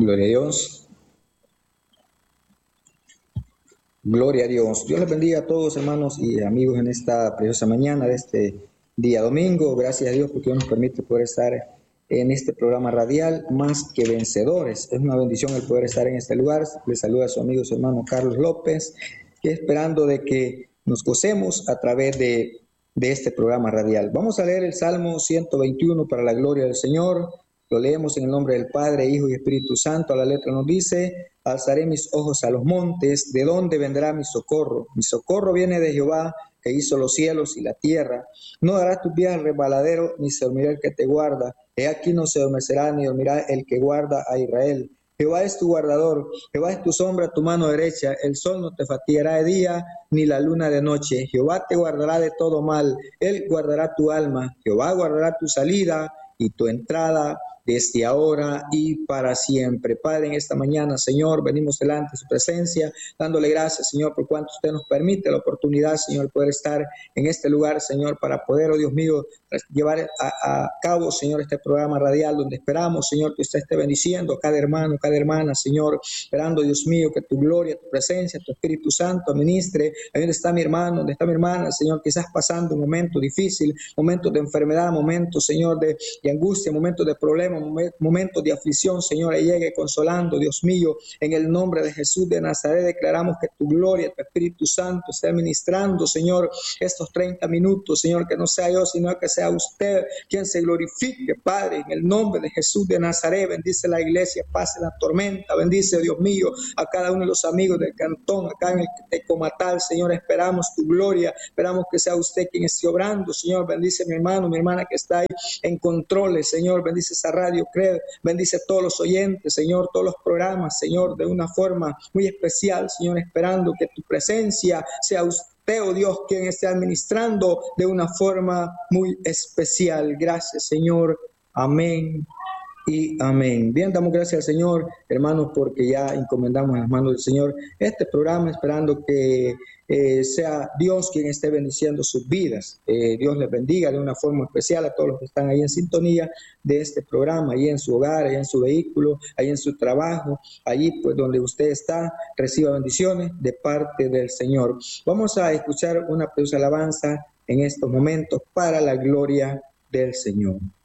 Gloria a Dios. Gloria a Dios. Dios les bendiga a todos, hermanos y amigos, en esta preciosa mañana de este día domingo. Gracias a Dios porque Dios nos permite poder estar en este programa radial, Más que Vencedores. Es una bendición el poder estar en este lugar. Les saluda a su amigo, su hermano Carlos López, que esperando de que nos gocemos a través de este programa radial. Vamos a leer el Salmo 121 para la gloria del Señor. Lo leemos en el nombre del Padre, Hijo y Espíritu Santo. La letra nos dice: alzaré mis ojos a los montes, ¿de dónde vendrá mi socorro? Mi socorro viene de Jehová, que hizo los cielos y la tierra. No dará tu pie al resbaladero, ni se dormirá el que te guarda. He aquí no se adormecerá, ni dormirá el que guarda a Israel. Jehová es tu guardador, Jehová es tu sombra, tu mano derecha. El sol no te fatigará de día, ni la luna de noche. Jehová te guardará de todo mal, Él guardará tu alma. Jehová guardará tu salida y tu entrada desde ahora y para siempre. Padre, en esta mañana, Señor, venimos delante de su presencia, dándole gracias, Señor, por cuanto usted nos permite la oportunidad, Señor, de poder estar en este lugar, Señor, para poder, oh Dios mío, llevar a cabo, Señor, este programa radial, donde esperamos, Señor, que usted esté bendiciendo a cada hermano, cada hermana, Señor, esperando, Dios mío, que tu gloria, tu presencia, tu Espíritu Santo ministre. Ahí donde está mi hermano, donde está mi hermana, Señor, quizás pasando un momento difícil, momentos de enfermedad, momentos, Señor, de angustia, momentos de problemas, momentos de aflicción, Señor, y llegue consolando, Dios mío, en el nombre de Jesús de Nazaret. Declaramos que tu gloria, tu Espíritu Santo esté ministrando, Señor, estos 30 minutos, Señor, que no sea yo, sino que sea usted quien se glorifique, Padre, en el nombre de Jesús de Nazaret. Bendice la iglesia, pase la tormenta, bendice, Dios mío, a cada uno de los amigos del cantón, acá en el Tecomatal, Señor, esperamos tu gloria, esperamos que sea usted quien esté obrando, Señor. Bendice a mi hermano, mi hermana que está ahí en controles, Señor, bendice esa radio, bendice a todos los oyentes, Señor, todos los programas, Señor, de una forma muy especial, Señor, esperando que tu presencia sea usted, oh Dios, quien esté administrando de una forma muy especial. Gracias, Señor. Amén y amén. Bien, damos gracias al Señor, hermanos, porque ya encomendamos en las manos del Señor este programa, esperando que sea Dios quien esté bendiciendo sus vidas. Dios les bendiga de una forma especial a todos los que están ahí en sintonía de este programa, ahí en su hogar, ahí en su vehículo, ahí en su trabajo, allí pues donde usted está, reciba bendiciones de parte del Señor. Vamos a escuchar una preciosa alabanza en estos momentos para la gloria del Señor.